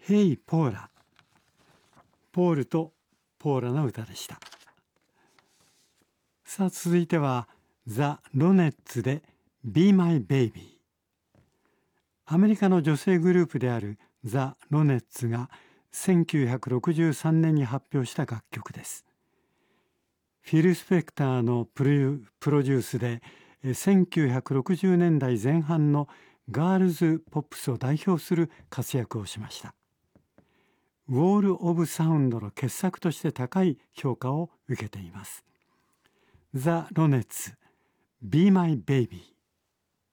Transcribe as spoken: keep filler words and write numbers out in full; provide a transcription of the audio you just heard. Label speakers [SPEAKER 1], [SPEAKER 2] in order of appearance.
[SPEAKER 1] ヘイポーラ、ポールとポーラの歌でした。さあ続いてはザ・ロネッツで Be My Baby。 アメリカの女性グループであるザ・ロネッツがせんきゅうひゃくろくじゅうさんねんに発表した楽曲です。フィル・スペクターのプロ、プロデュースでせんきゅうひゃくろくじゅうねんだいぜん半のガールズポップスを代表する活躍をしました。ウォール・オブ・サウンドの傑作として高い評価を受けています。ザ・ロネッツ Be My Baby。